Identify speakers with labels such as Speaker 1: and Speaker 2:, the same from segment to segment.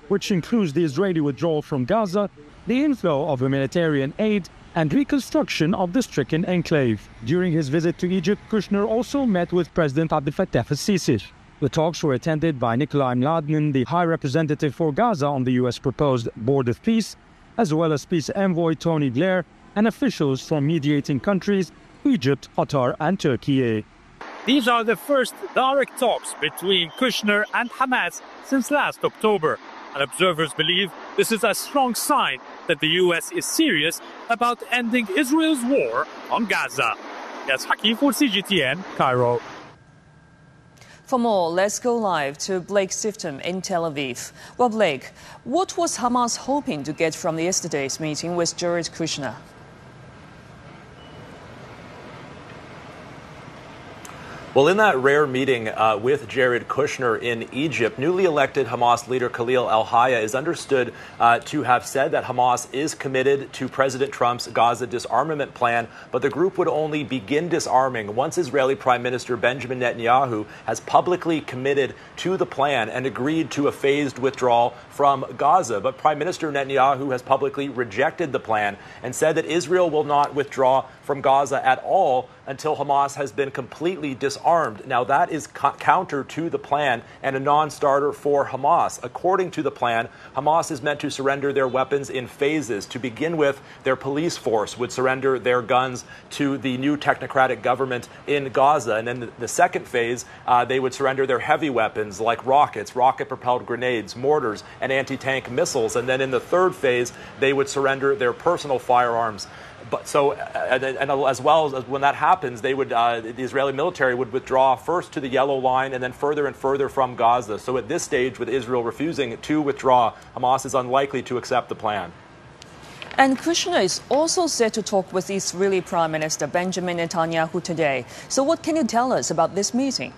Speaker 1: which includes the Israeli withdrawal from Gaza, the inflow of humanitarian aid, and reconstruction of the stricken enclave. During his visit to Egypt, Kushner also met with President Abdel Fattah el-Sisi. The talks were attended by Nikolai Mladin, the High Representative for Gaza on the U.S. proposed Board of Peace, as well as Peace Envoy Tony Blair and officials from mediating countries Egypt, Qatar and Turkey.
Speaker 2: These are the first direct talks between Kushner and Hamas since last October. And observers believe this is a strong sign that the U.S. is serious about ending Israel's war on Gaza. Yes, Hakim for CGTN, Cairo.
Speaker 3: For more, let's go live to Blake Sifton in Tel Aviv. Well, Blake, what was Hamas hoping to get from yesterday's meeting with Jared Kushner?
Speaker 4: Well, in that rare meeting with Jared Kushner in Egypt, newly elected Hamas leader Khalil al-Hayya is understood to have said that Hamas is committed to President Trump's Gaza disarmament plan, but the group would only begin disarming once Israeli Prime Minister Benjamin Netanyahu has publicly committed to the plan and agreed to a phased withdrawal from Gaza. But Prime Minister Netanyahu has publicly rejected the plan and said that Israel will not withdraw from Gaza at all until Hamas has been completely disarmed. Now, that is counter to the plan and a non-starter for Hamas. According to the plan, Hamas is meant to surrender their weapons in phases. To begin with, their police force would surrender their guns to the new technocratic government in Gaza. And then the second phase, they would surrender their heavy weapons like rockets, rocket-propelled grenades, mortars, and anti-tank missiles. And then in the third phase, they would surrender their personal firearms. But so, and as well as when that happens, they would the Israeli military would withdraw first to the Yellow Line and then further and further from Gaza. So at this stage, with Israel refusing to withdraw, Hamas is unlikely to accept the plan.
Speaker 3: And Kushner is also set to talk with Israeli Prime Minister Benjamin Netanyahu today. So what can you tell us about this meeting?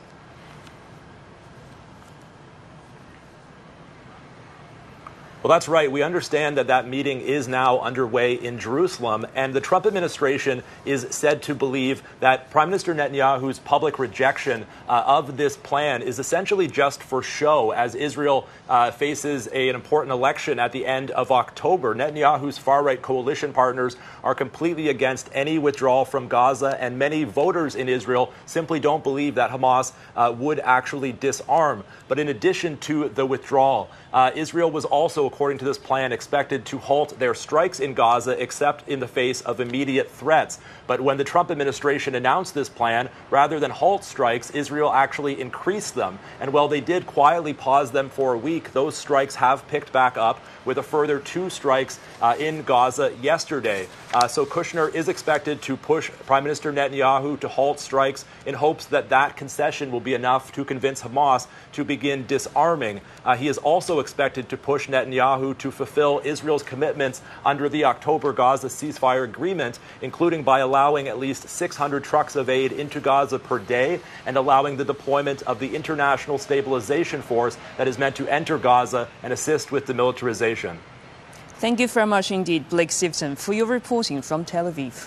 Speaker 4: Well, that's right. We understand that that meeting is now underway in Jerusalem, and the Trump administration is said to believe that Prime Minister Netanyahu's public rejection of this plan is essentially just for show as Israel faces an important election at the end of October. Netanyahu's far-right coalition partners are completely against any withdrawal from Gaza, and many voters in Israel simply don't believe that Hamas would actually disarm. But in addition to the withdrawal, Israel was also, according to this plan, expected to halt their strikes in Gaza except in the face of immediate threats. But when the Trump administration announced this plan, rather than halt strikes, Israel actually increased them. And while they did quietly pause them for a week, those strikes have picked back up with a further 2 strikes in Gaza yesterday. So Kushner is expected to push Prime Minister Netanyahu to halt strikes in hopes that that concession will be enough to convince Hamas to begin disarming. He is also expected to push Netanyahu to fulfill Israel's commitments under the October Gaza ceasefire agreement, including by allowing at least 600 trucks of aid into Gaza per day and allowing the deployment of the International Stabilization Force that is meant to enter Gaza and assist with demilitarization.
Speaker 3: Thank you very much indeed, Blake Sifton, for your reporting from Tel Aviv.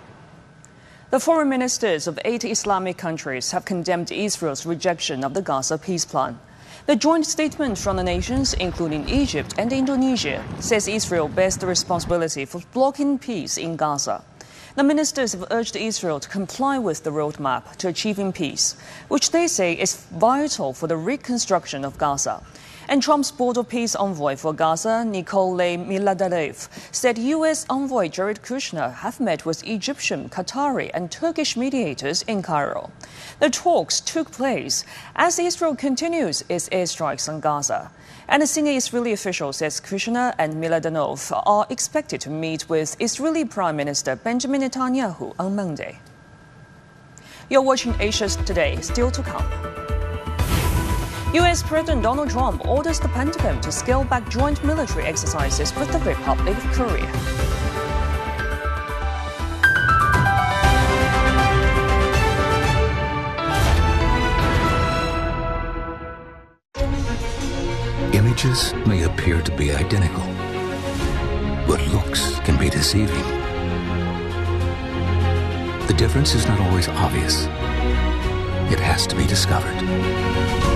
Speaker 3: The foreign ministers of 8 Islamic countries have condemned Israel's rejection of the Gaza peace plan. The joint statement from the nations, including Egypt and Indonesia, says Israel bears the responsibility for blocking peace in Gaza. The ministers have urged Israel to comply with the roadmap to achieving peace, which they say is vital for the reconstruction of Gaza. And Trump's Board of Peace envoy for Gaza, Nikolai Miladarev, said U.S. envoy Jared Kushner have met with Egyptian, Qatari and Turkish mediators in Cairo. The talks took place as Israel continues its airstrikes on Gaza. And a senior Israeli official says Kushner and Miladarev are expected to meet with Israeli Prime Minister Benjamin Netanyahu on Monday. You're watching Asia Today, still to come. U.S. President Donald Trump orders the Pentagon to scale back joint military exercises with the Republic of Korea.
Speaker 5: Images may appear to be identical, but looks can be deceiving. The difference is not always obvious. It has to be discovered.